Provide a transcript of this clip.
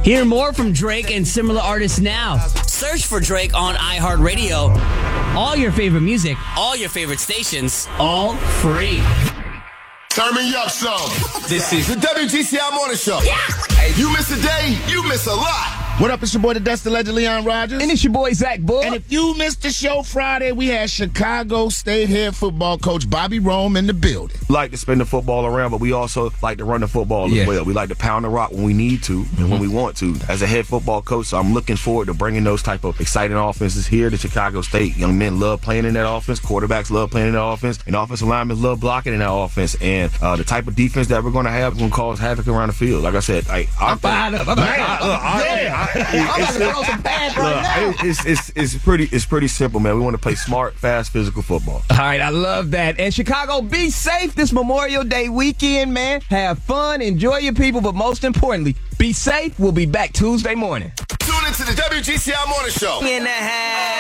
Hear more from Drake and similar artists now. Search for Drake on iHeartRadio. All your favorite music, all your favorite stations, all free. Turn me up some. This is the WGCI Morning Show. Yeah. You miss a day, you miss a lot. What up, it's your boy, the Dustin Legend, Leon Rogers. And it's your boy, Zach Bull. And if you missed the show Friday, we had Chicago State head football coach Bobby Rome in the building. We like to spin the football around, but we also like to run the football as well. We like to pound the rock when we need to and when we want to. As a head football coach, so I'm looking forward to bringing those type of exciting offenses here to Chicago State. Young men love playing in that offense. Quarterbacks love playing in that offense. And offensive linemen love blocking in that offense. And the type of defense that we're going to have is going to cause havoc around the field. Like I said, I'm fired up. It's pretty simple, man. We want to play smart, fast, physical football. All right, I love that. And Chicago, be safe this Memorial Day weekend, man. Have fun, enjoy your people, but most importantly, be safe. We'll be back Tuesday morning. Tune into the WGCI Morning Show. In the head.